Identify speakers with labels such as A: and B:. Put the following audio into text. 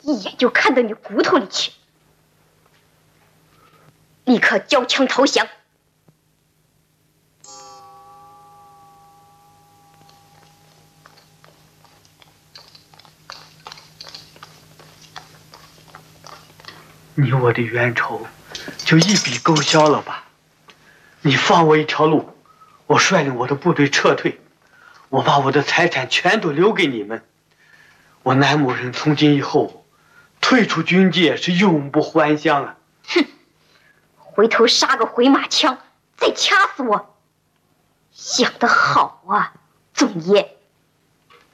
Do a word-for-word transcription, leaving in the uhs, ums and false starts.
A: 一眼就看到你骨头里去，立刻交枪投降。
B: 你我的冤仇就一笔勾销了吧？你放我一条路，我率领我的部队撤退，我把我的财产全都留给你们。我南牧人从今以后退出军界是永不还乡啊！
A: 哼，回头杀个回马枪，再掐死我，想得好啊，总爷。